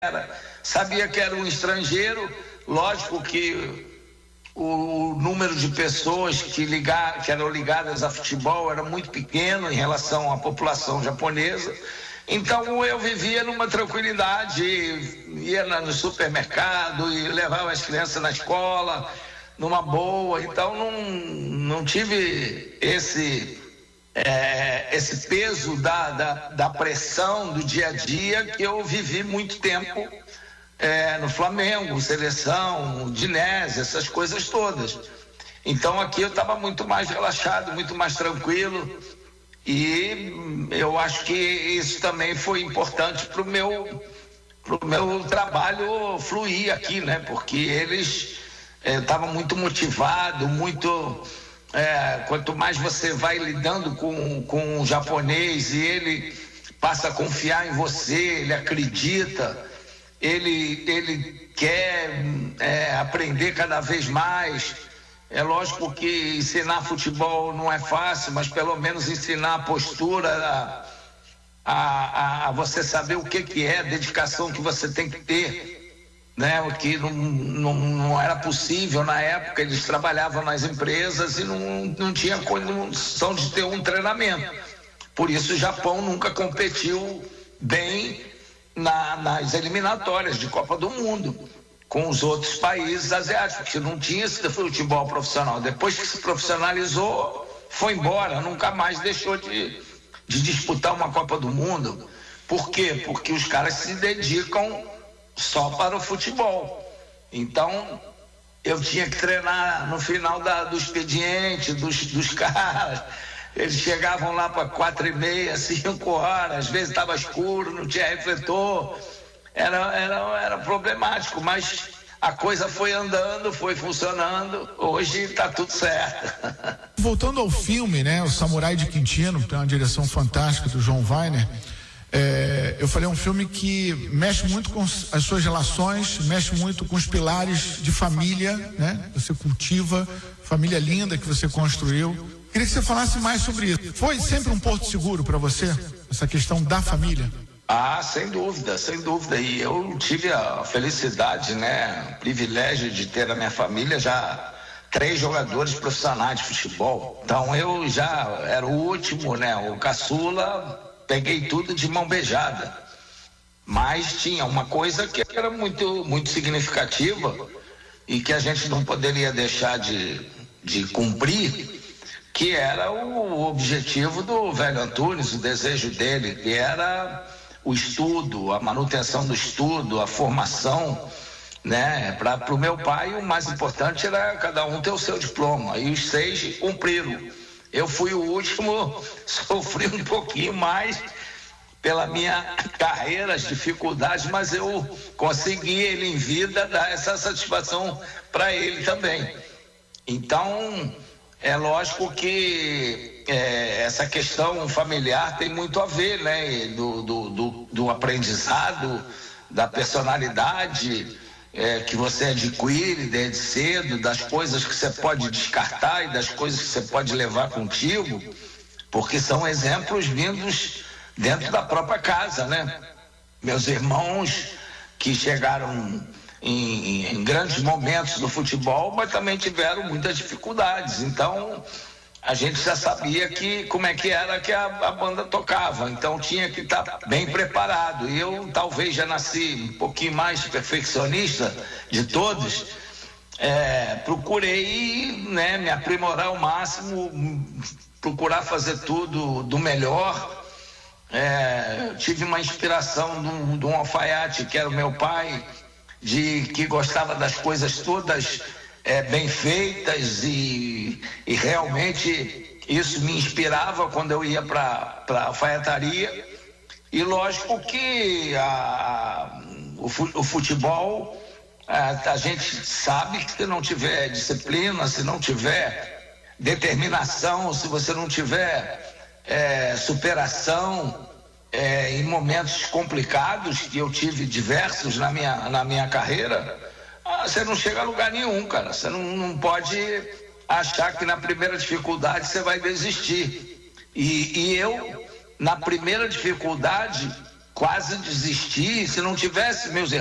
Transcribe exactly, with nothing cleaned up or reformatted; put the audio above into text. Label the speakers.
Speaker 1: era. Sabia que era um estrangeiro, lógico que o número de pessoas que, ligar, que eram ligadas a futebol era muito pequeno em relação à população japonesa. Então eu vivia numa tranquilidade, ia no supermercado e levava as crianças na escola, numa boa. Então não, não tive esse, é, esse peso da, da, da pressão do dia a dia que eu vivi muito tempo é, no Flamengo, seleção, Dinese, essas coisas todas. Então aqui eu estava muito mais relaxado, muito mais tranquilo. E eu acho que isso também foi importante para o meu, pro meu trabalho fluir aqui, né? Porque eles estavam é, muito motivados, muito... É, quanto mais você vai lidando com, com o japonês e ele passa a confiar em você, ele acredita, ele, ele quer é, aprender cada vez mais. É lógico que ensinar futebol não é fácil, mas pelo menos ensinar a postura, a, a, a você saber o que, que é, a dedicação que você tem que ter, né? O que não, não, não era possível na época, eles trabalhavam nas empresas e não, não tinha condição de ter um treinamento. Por isso o Japão nunca competiu bem na, nas eliminatórias de Copa do Mundo com os outros países asiáticos, que não tinha esse futebol profissional. Depois que se profissionalizou, foi embora, nunca mais deixou de, de disputar uma Copa do Mundo. Por quê? Porque os caras se dedicam só para o futebol. Então, eu tinha que treinar no final da, do expediente dos, dos caras. Eles chegavam lá para quatro e meia, cinco horas, às vezes estava escuro, não tinha refletor. Era, era, era problemático, mas a coisa foi andando, foi funcionando, hoje está tudo certo.
Speaker 2: Voltando ao filme, né, o Samurai de Quintino, tem uma direção fantástica do João Weiner. É, eu falei, é um filme que mexe muito com as suas relações, mexe muito com os pilares de família, né? Você cultiva, família linda que você construiu. Queria que você falasse mais sobre isso. Foi sempre um porto seguro para você, essa questão da família?
Speaker 1: Ah, sem dúvida, sem dúvida. E eu tive a felicidade, né, o privilégio de ter na minha família já três jogadores profissionais de futebol. Então eu já era o último, né, o caçula, peguei tudo de mão beijada. Mas tinha uma coisa que era muito, muito significativa e que a gente não poderia deixar de, de cumprir, que era o objetivo do velho Antunes, o desejo dele, que era o estudo, a manutenção do estudo, a formação, né? Para o meu pai, o mais importante era cada um ter o seu diploma, e os seis cumpriram. Eu fui o último, sofri um pouquinho mais pela minha carreira, as dificuldades, mas eu consegui, ele em vida, dar essa satisfação para ele também. Então, é lógico que é, essa questão familiar tem muito a ver, né? Do, do, do, do aprendizado, da personalidade é, que você adquire desde cedo, das coisas que você pode descartar e das coisas que você pode levar contigo, porque são exemplos vindos dentro da própria casa, né? Meus irmãos que chegaram Em, em grandes momentos do futebol, mas também tiveram muitas dificuldades. Então a gente já sabia que como é que era que a, a banda tocava, então tinha que estar tá bem preparado. E eu talvez já nasci um pouquinho mais perfeccionista de todos, é, procurei, né, me aprimorar ao máximo, procurar fazer tudo do melhor. É, tive uma inspiração de um, de um alfaiate que era o meu pai, de que gostava das coisas todas é, bem feitas, e, e realmente isso me inspirava quando eu ia para a alfaiataria. E lógico que a, o, o futebol, a, a gente sabe que se não tiver disciplina, se não tiver determinação, se você não tiver é, superação, É, em momentos complicados, que eu tive diversos na minha, na minha carreira, ah, você não chega a lugar nenhum, cara. Você não, não pode achar que na primeira dificuldade você vai desistir. E, e eu, na primeira dificuldade, quase desisti. Se não tivesse meus irmãos